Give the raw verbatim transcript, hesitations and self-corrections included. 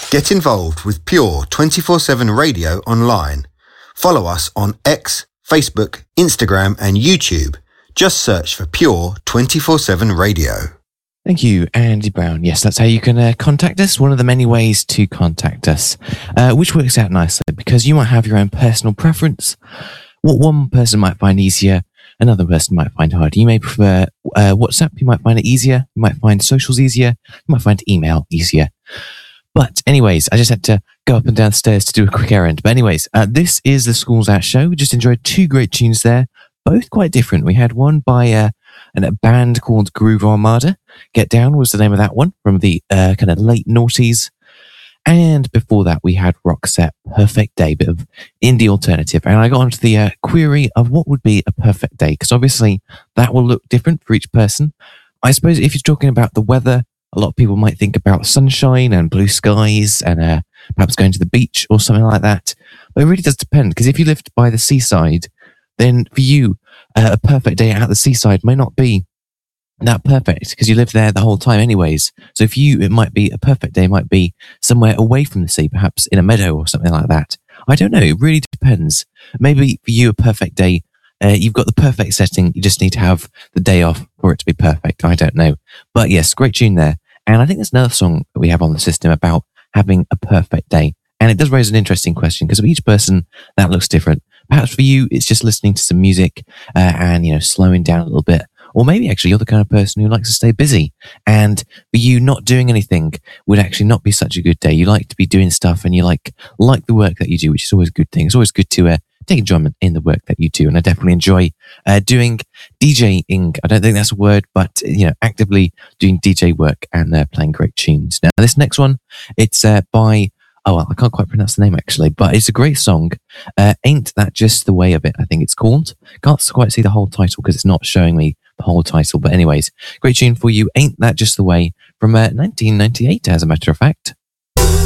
Get involved with Pure twenty-four seven Radio online. Follow us on X, Facebook, Instagram and YouTube. Just search for Pure twenty-four seven Radio. Thank you, Andy Brown. Yes, that's how you can uh, contact us. One of the many ways to contact us, uh, which works out nicely because you might have your own personal preference. What one person might find easier, another person might find harder. You may prefer uh, WhatsApp. You might find it easier. You might find socials easier. You might find email easier. But anyways, I just had to go up and down the stairs to do a quick errand. But anyways, uh, this is the Schools Out show. We just enjoyed two great tunes there, both quite different. We had one by uh, a band called Groove Armada. Get Down was the name of that one from the uh, kind of late noughties. And before that, we had Roxette, Perfect Day, bit of indie alternative. And I got onto the uh, query of what would be a perfect day, because obviously that will look different for each person. I suppose if you're talking about the weather, a lot of people might think about sunshine and blue skies and uh, perhaps going to the beach or something like that. But it really does depend, because if you lived by the seaside, then for you, uh, a perfect day at the seaside may not be that perfect because you live there the whole time anyways. So for you, it might be a perfect day, might be somewhere away from the sea, perhaps in a meadow or something like that. I don't know. It really depends. Maybe for you, a perfect day, uh, you've got the perfect setting. You just need to have the day off for it to be perfect. I don't know. But yes, great tune there. And I think there's another song that we have on the system about having a perfect day. And it does raise an interesting question because for each person, that looks different. Perhaps for you, it's just listening to some music uh, and, you know, slowing down a little bit. Or maybe actually you're the kind of person who likes to stay busy. And for you, not doing anything would actually not be such a good day. You like to be doing stuff and you like like the work that you do, which is always a good thing. It's always good to uh, take enjoyment in the work that you do. And I definitely enjoy uh, doing DJing. I don't think that's a word, but, you know, actively doing D J work and uh, playing great tunes. Now, this next one, it's uh, by... Oh, well, I can't quite pronounce the name actually, but it's a great song. Uh, Ain't That Just the Way of It, I think it's called. Can't quite see the whole title because it's not showing me the whole title. But anyways, great tune for you. Ain't That Just the Way from uh, nineteen ninety-eight, as a matter of fact.